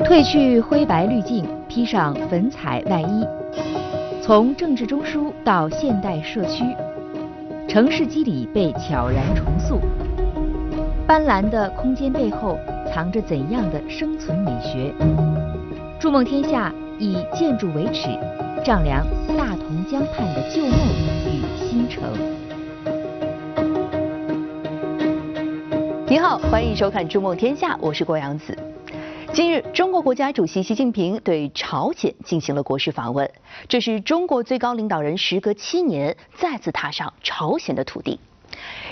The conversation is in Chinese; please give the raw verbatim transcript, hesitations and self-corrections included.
褪去灰白滤镜，披上粉彩外衣，从政治中枢到现代社区，城市肌理被悄然重塑。斑斓的空间背后藏着怎样的生存美学？筑梦天下以建筑为尺，丈量大同江畔的旧梦与新城。 你好，欢迎收看《筑梦天下》，我是郭阳子。近日，中国国家主席习近平对朝鲜进行了国事访问，这是中国最高领导人时隔七年再次踏上朝鲜的土地。